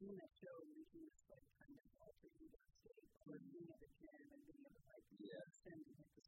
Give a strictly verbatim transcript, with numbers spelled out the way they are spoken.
doing that show and making this like kind of alter ego state, or being at the gym and being able to like yeah. extend and hit the